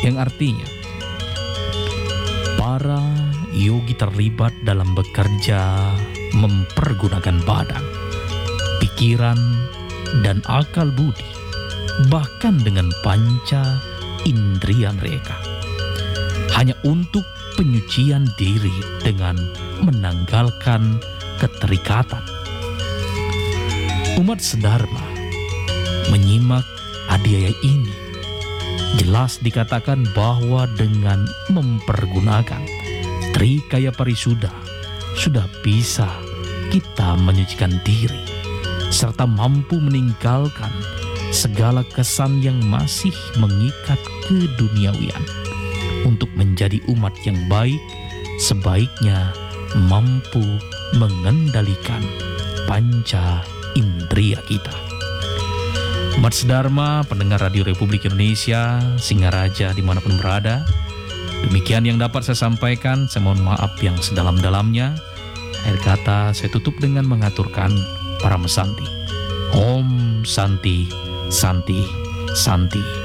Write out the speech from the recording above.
yang artinya para yogi terlibat dalam bekerja mempergunakan badan, pikiran, dan akal budi, bahkan dengan panca indria mereka, hanya untuk penyucian diri dengan menanggalkan keterikatan. Umat sedharma menyimak adiaya ini. Jelas dikatakan bahwa dengan mempergunakan Trikaya Parisuddha sudah bisa kita menyucikan diri serta mampu meninggalkan segala kesan yang masih mengikat keduniawian. Untuk menjadi umat yang baik, sebaiknya mampu mengendalikan panca indria kita. Umat sedharma, pendengar Radio Republik Indonesia, Singaraja dimanapun berada, demikian yang dapat saya sampaikan. Saya mohon maaf yang sedalam-dalamnya. Akhir kata saya tutup dengan mengaturkan para mesanti. Om Santi, Santi, Santi.